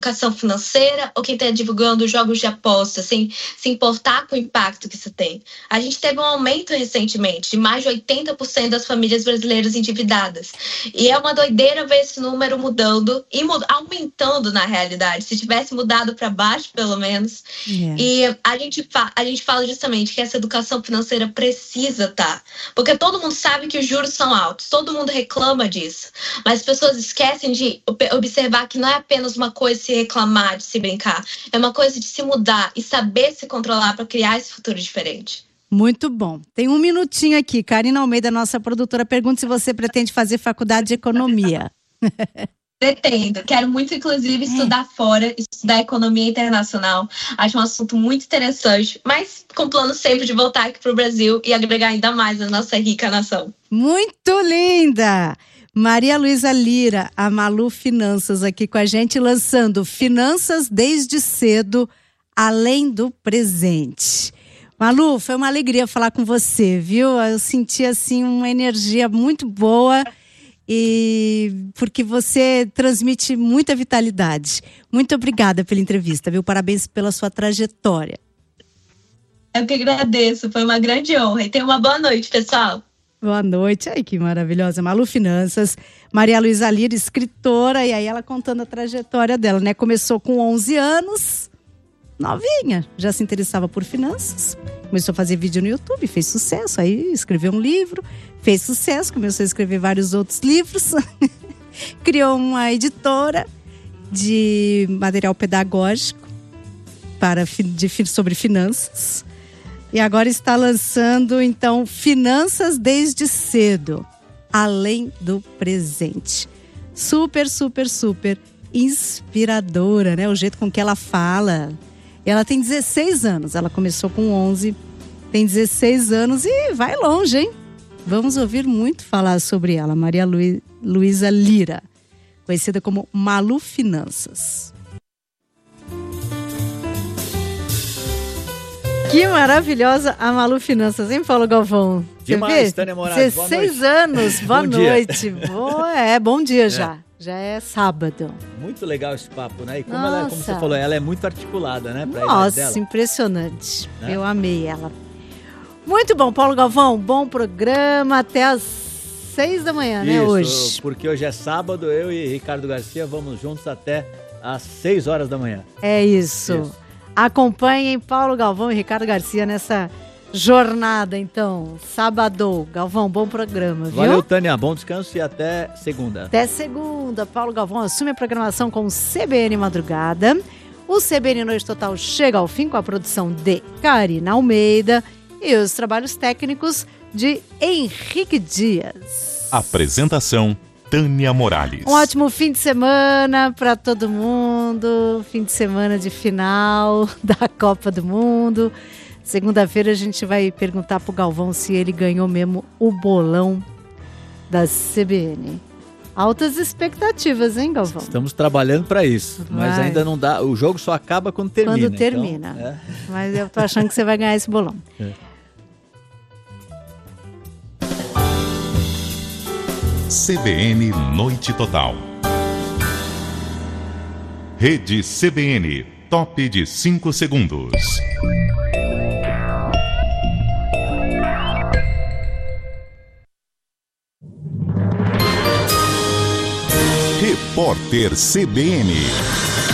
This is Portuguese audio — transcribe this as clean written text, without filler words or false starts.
educação financeira ou quem está divulgando jogos de aposta, sem se importar com o impacto que isso tem. A gente teve um aumento recentemente de mais de 80% das famílias brasileiras endividadas. E é uma doideira ver esse número mudando e aumentando na realidade. Se tivesse mudado para baixo, pelo menos. E a gente fala justamente que essa educação financeira precisa estar. Porque todo mundo sabe que os juros são altos, todo mundo reclama disso. Mas as pessoas esquecem de observar que não é apenas uma coisa de se reclamar, de se brincar. É uma coisa de se mudar e saber se controlar para criar esse futuro diferente. Muito bom. Tem um minutinho aqui. Karina Almeida, nossa produtora, pergunta se você pretende fazer faculdade de economia. Pretendo. Quero muito, inclusive, estudar fora, estudar economia internacional. Acho um assunto muito interessante, mas com plano sempre de voltar aqui para o Brasil e agregar ainda mais a nossa rica nação. Muito linda! Maria Luísa Lira, a Malu Finanças, aqui com a gente, lançando Finanças desde cedo, além do presente. Malu, foi uma alegria falar com você, viu? Eu senti, assim, uma energia muito boa e porque você transmite muita vitalidade. Muito obrigada pela entrevista, viu? Parabéns pela sua trajetória. Eu que agradeço, foi uma grande honra. E tenha uma boa noite, pessoal. Boa noite, ai que maravilhosa, Malu Finanças, Maria Luísa Lira, escritora, e aí ela contando a trajetória dela, né? Começou com 11 anos, novinha, já se interessava por finanças, começou a fazer vídeo no YouTube, fez sucesso, aí escreveu um livro, fez sucesso, começou a escrever vários outros livros, criou uma editora de material pedagógico sobre finanças. E agora está lançando, então, Finanças desde cedo, além do presente. Super, super, super inspiradora, né? O jeito com que ela fala. Ela tem 16 anos, ela começou com 11, tem 16 anos e vai longe, hein? Vamos ouvir muito falar sobre ela, Maria Luísa Lira, conhecida como Malu Finanças. Que maravilhosa a Malu Finanças, hein, Paulo Galvão? Demais, Tânia Moraes, 16 anos, boa noite. Bom dia já. Já é sábado. Muito legal esse papo, né? E como ela, como você falou, ela é muito articulada, né? Nossa, impressionante. Né? Eu amei ela. Muito bom, Paulo Galvão, bom programa até às 6 da manhã, né, hoje? Porque hoje é sábado, eu e Ricardo Garcia vamos juntos até às 6 horas da manhã. É isso. Acompanhem Paulo Galvão e Ricardo Garcia nessa jornada, então. Sábado. Galvão, bom programa, viu? Valeu, Tânia. Bom descanso e até segunda. Até segunda. Paulo Galvão assume a programação com o CBN Madrugada. O CBN Noite Total chega ao fim com a produção de Karina Almeida e os trabalhos técnicos de Henrique Dias. Apresentação Tânia Morales. Um ótimo fim de semana para todo mundo. Fim de semana de final da Copa do Mundo. Segunda-feira a gente vai perguntar pro Galvão se ele ganhou mesmo o bolão da CBN. Altas expectativas, hein, Galvão? Estamos trabalhando para isso, mas ainda não dá. O jogo só acaba quando termina. Quando termina. Então, Mas eu tô achando que você vai ganhar esse bolão. CBN Noite Total. Rede CBN, top de 5 segundos. Repórter CBN.